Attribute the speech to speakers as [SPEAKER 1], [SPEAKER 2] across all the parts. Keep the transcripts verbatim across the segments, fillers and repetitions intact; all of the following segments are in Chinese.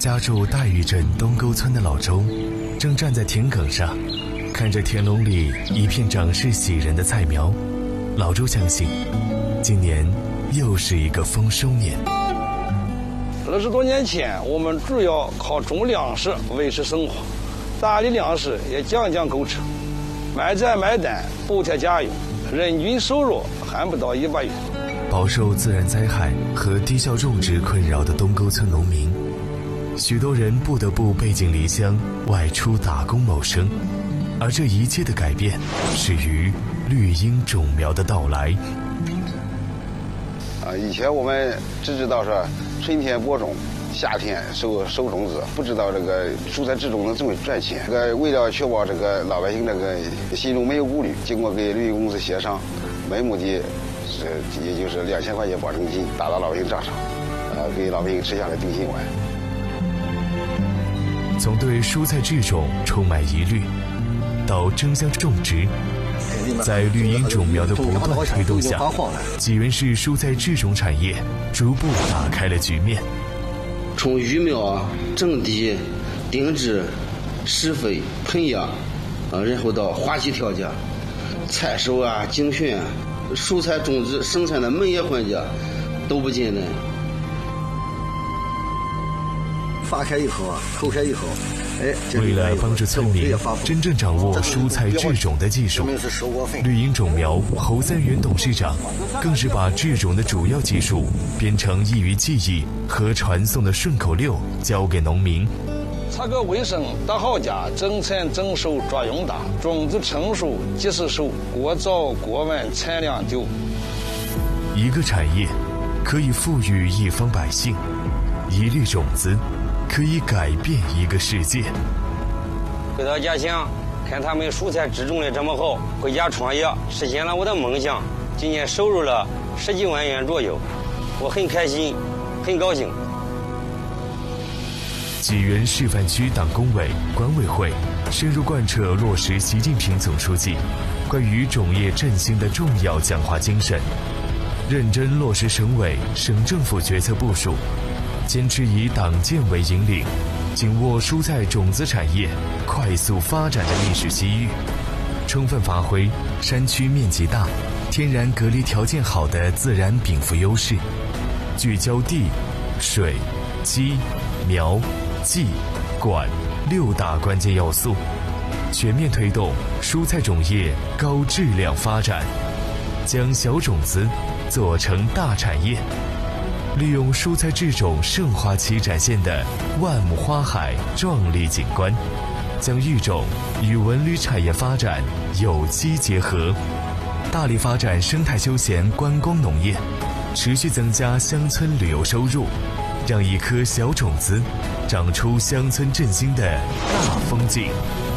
[SPEAKER 1] 家住大峪镇东沟村的老周，正站在田埂上，看着田垄里一片长势喜人的菜苗。老周相信，今年又是一个丰收年。
[SPEAKER 2] 二十多年前，我们主要靠种粮食维持生活，打的粮食也将将够吃，卖债卖单补贴家用，人均收入还不到一百元。
[SPEAKER 1] 饱受自然灾害和低效种植困扰的东沟村农民，许多人不得不背井离乡外出打工谋生，而这一切的改变始于绿荫种苗的到来。
[SPEAKER 3] 啊，以前我们只知道说春天播种，夏天收收种子，不知道这个蔬菜制种能这么赚钱。这个为了确保这个老百姓这个心中没有顾虑，经过跟绿荫公司协商，每亩地是也就是两千块钱保证金打到老百姓账上，呃，给老百姓吃下来定心丸。
[SPEAKER 1] 从对蔬菜制种充满疑虑，到争相种植，在绿荫种苗的不断推动下，济源市蔬菜制种产业逐步打开了局面。
[SPEAKER 4] 从育苗、整地、定植、施肥、喷芽，啊，然后到花期调节、采收啊、精选、蔬菜种植生产的每一环节都不简单。
[SPEAKER 5] 发开以后啊，剖开以后，哎，
[SPEAKER 1] 为了帮助村民真正掌握蔬菜制种的技术，绿荫种苗侯三元董事长更是把制种的主要技术编成易于记忆和传送的顺口溜交给农民。
[SPEAKER 2] 插个卫生打好家，增产增收抓用大，种子成熟及时收，过早过晚产量丢。
[SPEAKER 1] 一个产业可以富裕一方百姓，一粒种子可以改变一个世界。
[SPEAKER 6] 回到家乡，看他们蔬菜制种的这么好，回家创业，实现了我的梦想。今年收入了十几万元左右，我很开心，很高兴。
[SPEAKER 1] 济源示范区党工委、管委会深入贯彻落实习近平总书记关于种业振兴的重要讲话精神，认真落实省委、省政府决策部署，坚持以党建为引领，紧握蔬菜种子产业快速发展的历史机遇，充分发挥山区面积大、天然隔离条件好的自然禀赋优势，聚焦地、水、基、苗、技、管六大关键要素，全面推动蔬菜种业高质量发展，将小种子做成大产业，利用蔬菜制种盛花期展现的万亩花海壮丽景观，将育种与文旅产业发展有机结合，大力发展生态休闲观光农业，持续增加乡村旅游收入，让一颗小种子长出乡村振兴的大风景。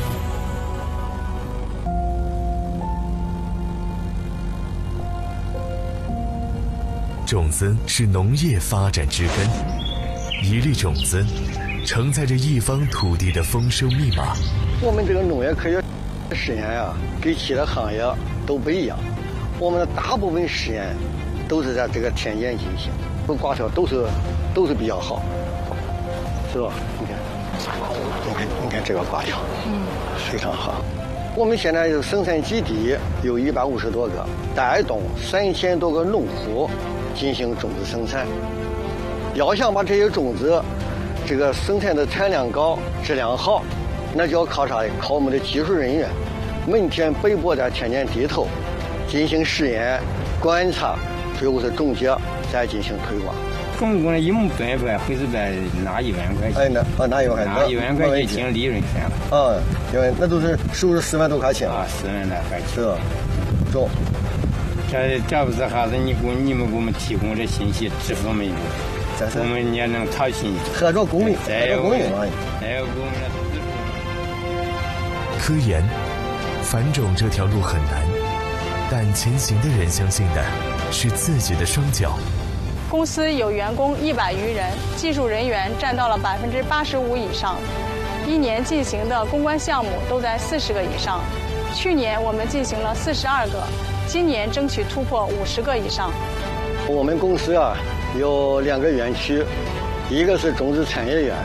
[SPEAKER 1] 种子是农业发展之根，一粒种子承载着一方土地的丰收密码。
[SPEAKER 5] 我们这个农业科学实验呀、啊，跟其他行业都不一样。我们的大部分实验都是在这个田间进行，这瓜条都是都是比较好，是吧？你看，你看，你看这个瓜条，嗯，非常好。我们现在有生产基地有一百五十多个，带动三千多个农户进行种子生产。要想把这些种子这个生产的产量高、质量好，那就要靠啥呀？靠我们的技术人员每天奔波在田间地头进行实验、观察，最后是总结，再进行推广。
[SPEAKER 7] 总共一亩半半会是在拿一万块钱？
[SPEAKER 5] 哎，那啊拿一万块，
[SPEAKER 7] 拿一万块钱净利润钱了。
[SPEAKER 5] 啊，因为那都是收入四万多块钱
[SPEAKER 7] 啊，四万多块钱。
[SPEAKER 5] 是吧？中。
[SPEAKER 7] 这这不是还是你给你们给我们提供这信息，这方面我们也能操心。
[SPEAKER 5] 合作公民，
[SPEAKER 7] 合作
[SPEAKER 5] 公民
[SPEAKER 7] 嘛，还有我们的资助。
[SPEAKER 1] 科研繁种这条路很难，但前行的人相信的是自己的双脚。
[SPEAKER 8] 公司有员工一百余人，技术人员占到了百分之八十五以上，一年进行的攻关项目都在四十个以上。去年我们进行了四十二个，今年争取突破五十个以上。我们公司啊有两个园区，一个是种子产业园，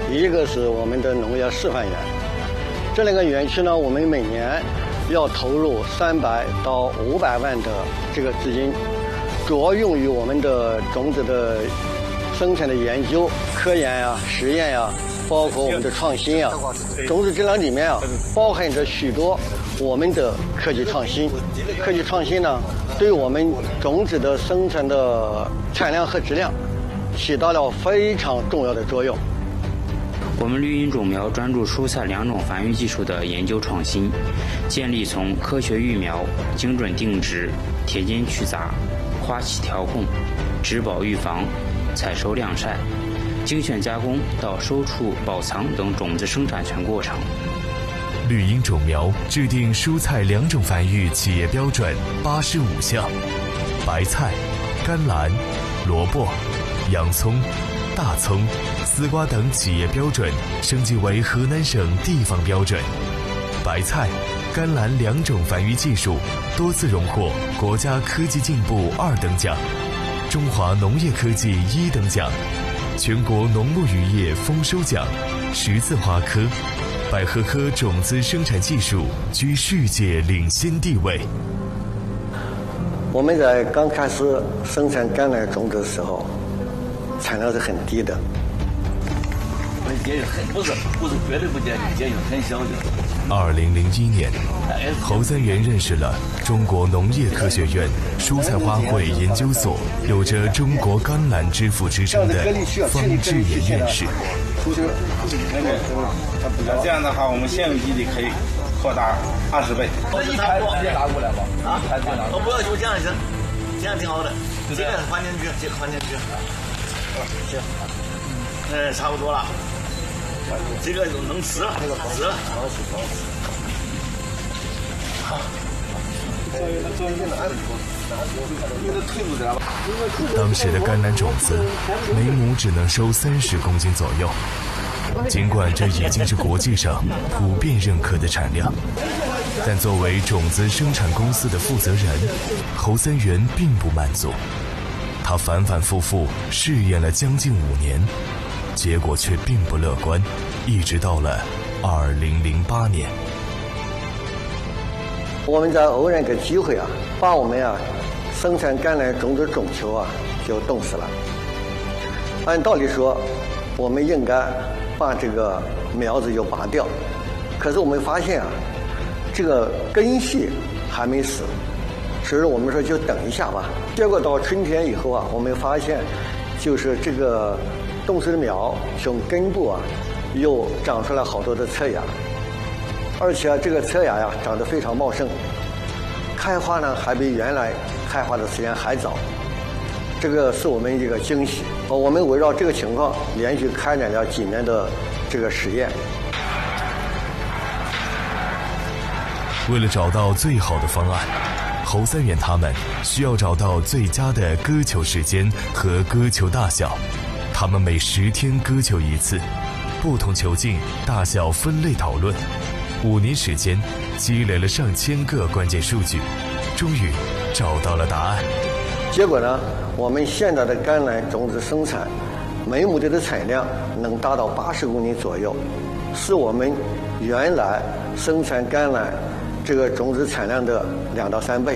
[SPEAKER 5] 一个是我们的农业示范园。这两个园区呢，我们每年要投入三百到五百万的这个资金，主要用于我们的种子的生产的研究、科研呀、啊、实验呀、啊，包括我们的创新呀、啊。种子质量里面啊，包含着许多我们的科技创新。科技创新呢，对我们种子的生产的产量和质量起到了非常重要的作用。
[SPEAKER 9] 我们绿荫种苗专注蔬菜两种繁育技术的研究创新，建立从科学育苗、精准定植、田间去杂、花期调控、植保预防、采收晾晒、精选加工到收储保藏等种子生产全过程。
[SPEAKER 1] 绿荫种苗制定蔬菜两种繁育企业标准八十五项，白菜、甘蓝、萝卜、洋葱、大葱、丝瓜等企业标准升级为河南省地方标准。白菜、甘蓝两种繁育技术多次荣获国家科技进步二等奖、中华农业科技一等奖、全国农牧渔业丰收奖、十字花科、百合科种子生产技术居世界领先地位。
[SPEAKER 5] 我们在刚开始生产甘蓝种子的时候，产量是很低的。
[SPEAKER 10] 节约很不是不是绝对不节约，节约很小的。
[SPEAKER 1] 二零零一年，侯三元认识了中国农业科学院蔬菜花卉研究所有着“中国甘蓝之父”之称的方志炎院士。
[SPEAKER 11] 这样的话，我们现有基地可以扩大二十倍。
[SPEAKER 10] 这一排直接拿过来吧。啊，我不要就这样行，这样挺好的。这个换进去，这个换进去。行，嗯，差不多了。这个能吃了，吃了。
[SPEAKER 1] 当时的甘蓝种子每亩只能收三十公斤左右，尽管这已经是国际上普遍认可的产量，但作为种子生产公司的负责人，侯三元并不满足。他反反复复试验了将近五年，结果却并不乐观，一直到了二零零八年。
[SPEAKER 5] 我们在偶然个机会啊，把我们啊生产甘蓝种子种球啊就冻死了。按道理说，我们应该把这个苗子就拔掉，可是我们发现啊，这个根系还没死，所以说我们说就等一下吧。结果到春天以后啊，我们发现就是这个冻死的苗从根部啊又长出来好多的侧芽，而且、啊、这个侧芽呀长得非常茂盛，开花呢还比原来开花的时间还早，这个是我们一个惊喜。我们围绕这个情况连续开展了几年的这个实验。
[SPEAKER 1] 为了找到最好的方案，侯三元他们需要找到最佳的割球时间和割球大小。他们每十天割球一次，不同球径大小分类讨论，五年时间积累了上千个关键数据，终于找到了答案。
[SPEAKER 5] 结果呢，我们现在的甘蓝种子生产每亩地的产量能达到八十公斤左右，是我们原来生产甘蓝这个种子产量的两到三倍。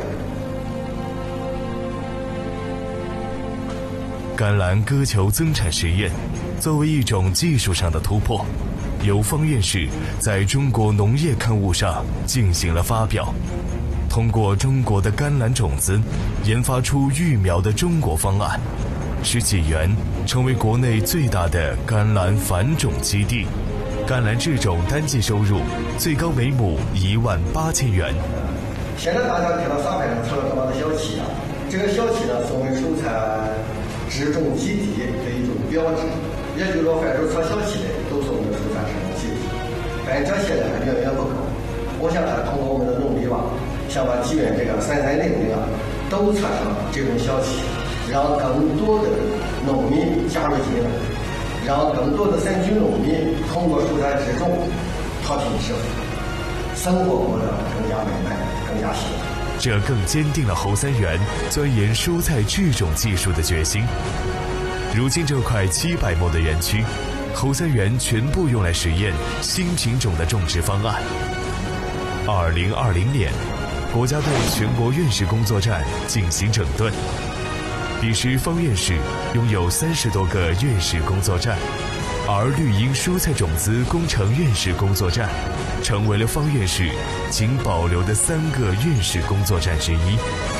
[SPEAKER 1] 甘蓝割球增产实验作为一种技术上的突破，由方院士在中国农业刊物上进行了发表，通过中国的甘蓝种子研发出育苗的中国方案，使济源成为国内最大的甘蓝繁种基地。甘蓝制种单季收入最高每亩一万八千元。
[SPEAKER 5] 现在大家看到上面除了这么的小旗啊，这个小旗呢是我们蔬菜植种基地的一种标志，也就是说，凡是插小旗的都是我们的蔬菜植种基地。但这些呢还远远不够。我想呢，通过我们的努力吧，想把济源这个三三零零啊都插上这种小旗，让更多的农民加入进来，让更多的山区农民通过蔬菜植种脱贫致富，生活过得更加美满，更加幸福。
[SPEAKER 1] 这更坚定了侯三元钻研蔬菜制种技术的决心。如今这块七百亩的园区， 后三园全部用来实验新品种的种植方案。二零二零年，国家对全国院士工作站进行整顿，彼时方院士拥有三十多个院士工作站，而绿荫蔬菜种子工程院士工作站成为了方院士仅保留的三个院士工作站之一。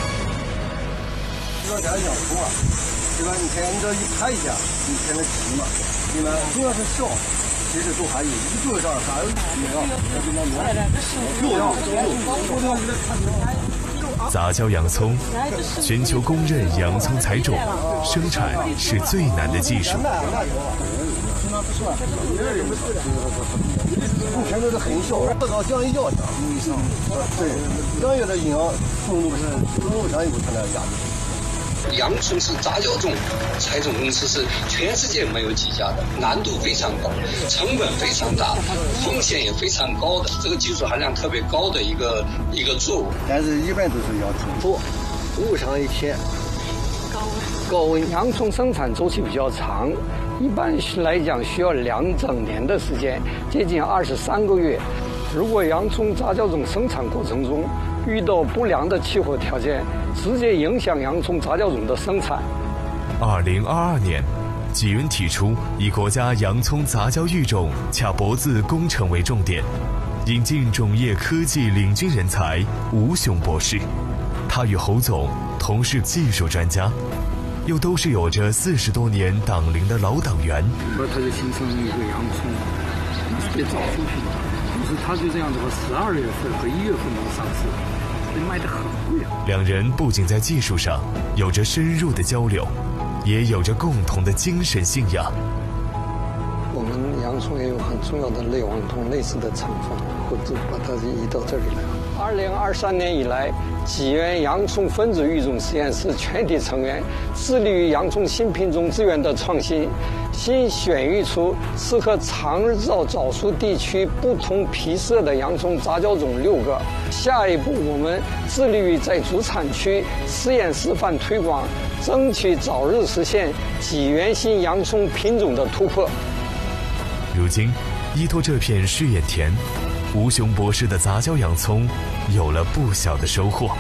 [SPEAKER 5] 这家养虫啊，对吧？你看你这一拍一下，你看那皮嘛，你们主要是小，其实都还有一个上还有没有？
[SPEAKER 1] 杂交洋葱，全球公认洋葱采种生产是最难的技术。
[SPEAKER 5] 你看这是很小，这到酱一药上，对，酱油的营养丰度是丰度上有它那压力。
[SPEAKER 12] 洋葱是杂交种，采种公司是全世界没有几家的，难度非常高，成本非常大，风险也非常高的，这个技术含量特别高的一个一个作物。
[SPEAKER 5] 但是一般都是要重做，捂上一天，高温。高温，
[SPEAKER 13] 洋葱生产周期比较长，一般来讲需要两整年的时间，接近二十三个月。如果洋葱杂交种生产过程中遇到不良的气候条件，直接影响洋葱杂交种的生产。
[SPEAKER 1] 二零二二年，济源提出以国家洋葱杂交育种卡脖子工程为重点，引进种业科技领军人才吴雄博士。他与侯总同是技术专家，又都是有着四十多年党龄的老党员。
[SPEAKER 14] 说他就形成一个洋葱，别早出品，就是他就这样子吧，十二月份和一月份能上市。卖得很贵啊！
[SPEAKER 1] 两人不仅在技术上有着深入的交流，也有着共同的精神信仰。
[SPEAKER 13] 我们洋葱也有很重要的类黄酮类似的成分，或者把它移到这里来。二零二三年以来，济源洋葱分子育种实验室全体成员致力于洋葱新品种资源的创新，新选育出适合长日照早熟地区不同皮色的洋葱杂交种六个。下一步，我们致力于在主产区实验示范推广，争取早日实现济源新洋葱品种的突破。
[SPEAKER 1] 如今，依托这片试验田，吴雄博士的杂交洋葱有了不小的收获。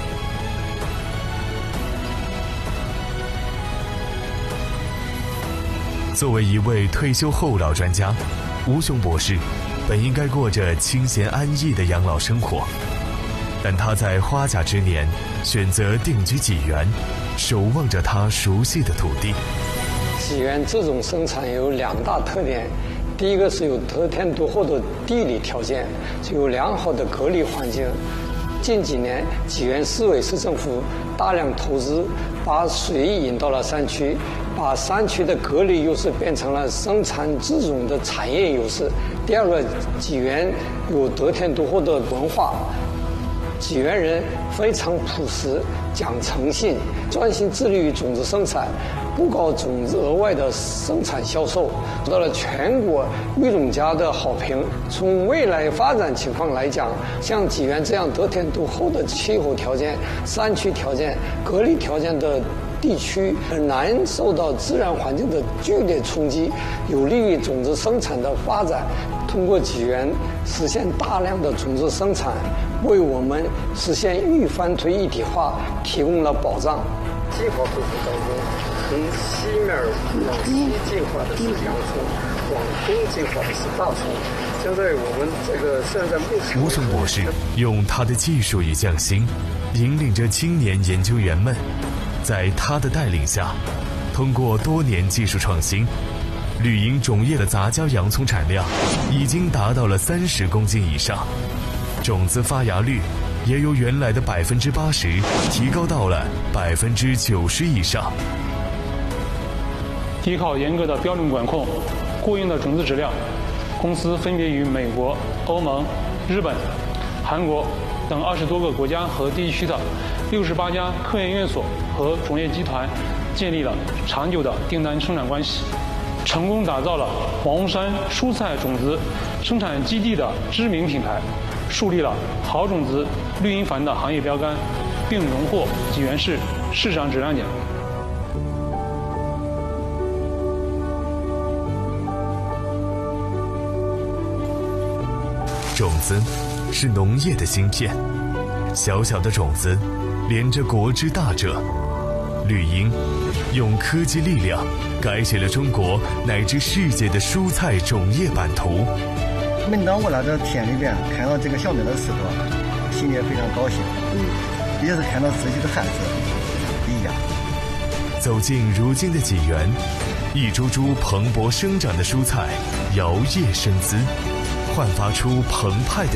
[SPEAKER 1] 作为一位退休后老专家，吴雄博士本应该过着清闲安逸的养老生活，但他在花甲之年选择定居济源，守望着他熟悉的土地。
[SPEAKER 13] 济源这种生产有两大特点，第一个是有得天独厚的地理条件，有良好的隔离环境。近几年，济源市委市政府大量投资，把水引到了山区，把山区的隔离优势变成了生产这种的产业优势。第二个，济源有得天独厚的文化，济源人非常朴实，讲诚信，专心致力于种子生产，不搞种子额外的生产销售，得到了全国育种家的好评。从未来发展情况来讲，像济源这样得天独厚的气候条件、山区条件、隔离条件的地区，很难受到自然环境的剧烈冲击，有利于种子生产的发展。通过济源实现大量的种子生产，为我们实现育翻推一体化提供了保障。计划过程当中，从西面往西进化的是洋葱，往东进化的是大葱。现在我们这个现在目前，
[SPEAKER 1] 吴雄博士用他的技术与匠心，引领着青年研究员们，在他的带领下，通过多年技术创新，绿营种业的杂交洋葱产量已经达到了三十公斤以上，种子发芽率也由原来的百分之八十提高到了百分之九十以上。
[SPEAKER 15] 依靠严格的标准管控，过硬的种子质量，公司分别与美国、欧盟、日本、韩国等二十多个国家和地区的六十八家科研院所和种业集团建立了长久的订单生产关系，成功打造了黄洪山蔬菜种子生产基地的知名品牌，树立了好种子绿荫矾的行业标杆，并荣获济源市市场质量奖。
[SPEAKER 1] 种子是农业的芯片，小小的种子连着国之大者。绿茵用科技力量改写了中国乃至世界的蔬菜种业版图。
[SPEAKER 5] 每当我来到田里边看到这个小苗的时候，心里也非常高兴。嗯，也是看到自己的孩子一样。
[SPEAKER 1] 走进如今的济源，一株株蓬勃生长的蔬菜摇曳生姿，焕发出澎湃的